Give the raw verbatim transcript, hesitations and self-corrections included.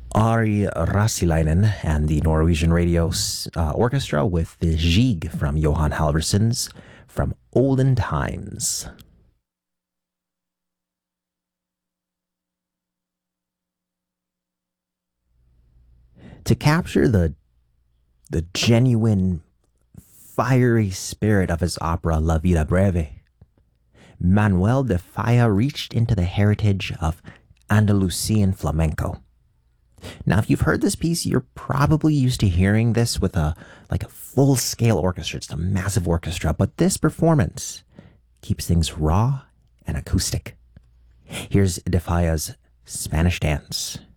Ari Rasilainen and the Norwegian Radio uh, Orchestra with the Jig from Johan Halvorsson's From Olden Times. To capture the the genuine fiery spirit of his opera La Vida Breve, Manuel de Falla reached into the heritage of Andalusian flamenco. Now, if you've heard this piece, you're probably used to hearing this with a like a full-scale orchestra. It's a massive orchestra, but this performance keeps things raw and acoustic. Here's de Falla's Spanish Dance.